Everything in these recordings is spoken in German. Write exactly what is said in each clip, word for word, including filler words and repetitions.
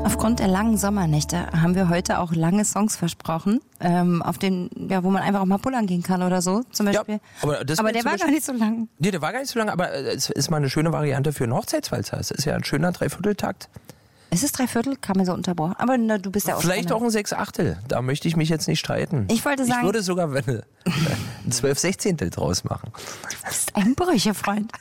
Aufgrund der langen Sommernächte haben wir heute auch lange Songs versprochen, ähm, auf den, ja, wo man einfach auch mal pullern gehen kann oder so, zum Beispiel. Ja, aber das aber der war Beispiel, gar nicht so lang. Nee, der war gar nicht so lang, aber es ist mal eine schöne Variante für einen Hochzeitswalzer. Es ist ja ein schöner Dreivierteltakt. Es ist Dreiviertel, kam mir so unterbrochen. Aber na, du bist ja auch Vielleicht Spanner. auch ein Sechsachtel. Da möchte ich mich jetzt nicht streiten. Ich wollte sagen... Ich würde sogar wenn, ein Zwölf Sechzehntel draus machen. Du bist ein Brüchefreund.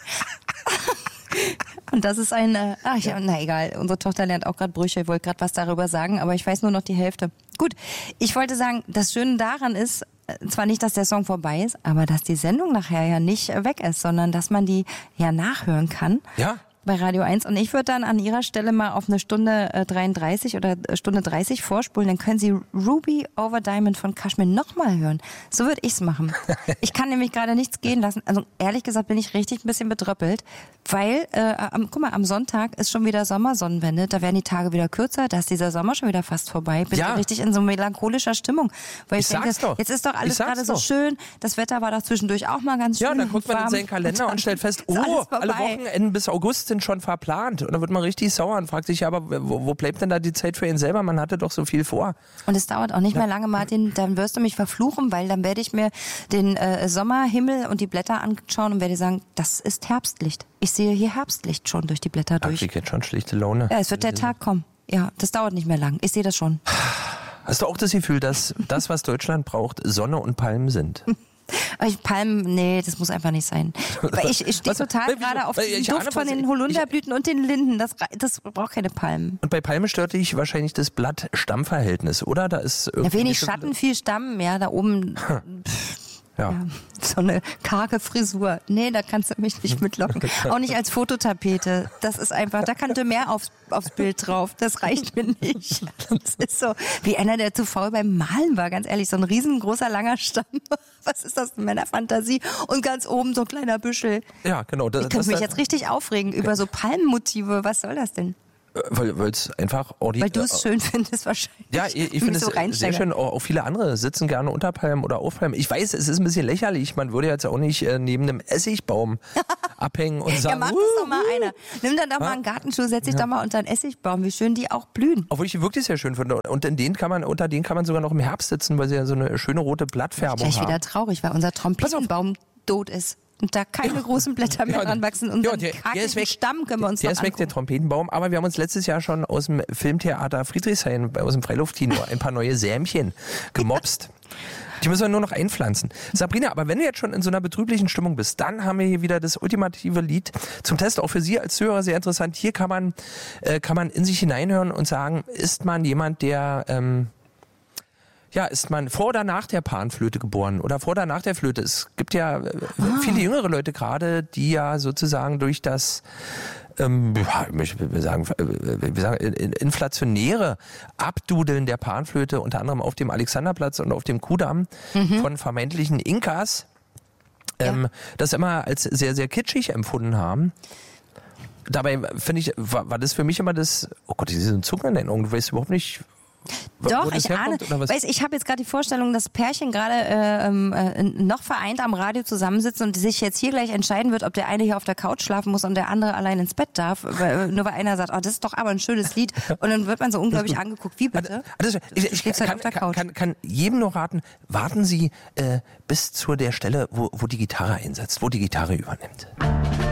Und das ist ein, äh, ach ja, na egal, unsere Tochter lernt auch gerade Brüche, ich wollte gerade was darüber sagen, aber ich weiß nur noch die Hälfte. Gut, ich wollte sagen, das Schöne daran ist, zwar nicht, dass der Song vorbei ist, aber dass die Sendung nachher ja nicht weg ist, sondern dass man die ja nachhören kann. Ja. Bei Radio eins. Und ich würde dann an ihrer Stelle mal auf eine Stunde äh, dreiunddreißig oder äh, Stunde dreißig vorspulen. Dann können Sie Ruby Over Diamond von Kashmir nochmal hören. So würde ich's machen. Ich kann nämlich gerade nichts gehen lassen. Also ehrlich gesagt bin ich richtig ein bisschen bedröppelt, weil, äh, am, guck mal, am Sonntag ist schon wieder Sommersonnenwende. Da werden die Tage wieder kürzer. Da ist dieser Sommer schon wieder fast vorbei. Bin Ja. so richtig in so melancholischer Stimmung. Weil ich, Ich denke, sag's doch. jetzt ist doch Ich alles sag's gerade so doch. schön. Das Wetter war doch zwischendurch auch mal ganz schön. Ja, und dann guckt man in warm. seinen Kalender und, dann stellt fest, ist alles oh, vorbei. alle Wochenenden bis August sind schon verplant. Und dann wird man richtig sauer und fragt sich, ja, aber wo, wo bleibt denn da die Zeit für ihn selber? Man hatte doch so viel vor. Und es dauert auch nicht mehr lange, Martin, dann wirst du mich verfluchen, weil dann werde ich mir den äh, Sommerhimmel und die Blätter anschauen und werde sagen, das ist Herbstlicht. Ich sehe hier Herbstlicht schon durch die Blätter Ach, durch. ich jetzt schon schlichte Laune. Ja, es wird der Tag kommen. Ja, das dauert nicht mehr lang. Ich sehe das schon. Hast du auch das Gefühl, dass das, was Deutschland braucht, Sonne und Palmen sind? Ich, Palmen, nee, das muss einfach nicht sein. Weil ich, ich stehe Was? total Weil, wieso? gerade auf Weil den ich Duft ahne, von was- den ich- Holunderblüten und den Linden. Das, das braucht keine Palmen. Und bei Palme stört dich wahrscheinlich das Blatt-Stamm-Verhältnis, oder? Da ist irgendwie Ja, wenig nicht so Schatten, viel Stamm, ja, da oben. Ja. Ja, so eine karge Frisur. Nee, da kannst du mich nicht mitlocken. Auch nicht als Fototapete. Das ist einfach, da kann mehr aufs, aufs Bild drauf. Das reicht mir nicht. Das ist so, wie einer, der zu faul beim Malen war, ganz ehrlich. So ein riesengroßer, langer Stamm. Was ist das in meiner Fantasie? Und ganz oben so ein kleiner Büschel. Ja, genau. Das, Ich könnte das, mich jetzt richtig aufregen über so Palmenmotive. Was soll das denn? Weil es einfach... ordi- Weil du es schön findest wahrscheinlich. Ja, ich, ich Mich finde so es sehr reinsteigern. schön. Auch auch viele andere sitzen gerne unter Palmen oder auf Palmen. Ich weiß, es ist ein bisschen lächerlich. Man würde jetzt auch nicht äh, neben einem Essigbaum abhängen und Ja, sagen... mach das doch mal einer. Nimm dann doch mal einen Gartenschuh, setz dich doch mal unter einen Essigbaum. Wie schön die auch blühen. Obwohl ich die wirklich sehr schön finde. Und in denen kann man, unter denen kann man sogar noch im Herbst sitzen, weil sie ja so eine schöne rote Blattfärbung Gleich haben. wieder traurig, weil unser Trompetenbaum tot ist. Und da keine großen Blätter mehr Ja, dran wachsen. Und ja, den der- der kargen ist weg. Stamm können wir uns Der noch ist weg, der angucken. Trompetenbaum. Aber wir haben uns letztes Jahr schon aus dem Filmtheater Friedrichshain, aus dem Freiluftkino, ein paar neue Sämchen gemobst. Die müssen wir nur noch einpflanzen. Sabrina, aber wenn du jetzt schon in so einer betrüblichen Stimmung bist, dann haben wir hier wieder das ultimative Lied zum Test. Auch für Sie als Zuhörer sehr interessant. Hier kann man, äh, kann man in sich hineinhören und sagen, ist man jemand, der... Ähm, Ja, ist man vor oder nach der Panflöte geboren oder vor oder nach der Flöte? Es gibt ja äh, Ah. viele jüngere Leute gerade, die ja sozusagen durch das ähm, ja, ich will sagen, äh, wir sagen in- in- inflationäre Abdudeln der Panflöte, unter anderem auf dem Alexanderplatz und auf dem Kudamm Mhm. von vermeintlichen Inkas, ähm, Ja. das immer als sehr, sehr kitschig empfunden haben. Dabei finde ich, war, war das für mich immer das, oh Gott, diese Zucker in den Augen, du weißt überhaupt nicht, wo Doch, das ich herkommt, ahne. oder was? Weiß, ich habe jetzt gerade die Vorstellung, dass Pärchen gerade äh, ähm, äh, noch vereint am Radio zusammensitzen und sich jetzt hier gleich entscheiden wird, ob der eine hier auf der Couch schlafen muss und der andere allein ins Bett darf. Weil, nur weil einer sagt, oh, das ist doch aber ein schönes Lied. Und dann wird man so unglaublich angeguckt. Wie bitte? Also, ich, Du ich schläfst halt kann, auf der kann, Couch. kann, kann jedem nur raten, warten Sie äh, bis zu der Stelle, wo, wo die Gitarre einsetzt, wo die Gitarre übernimmt.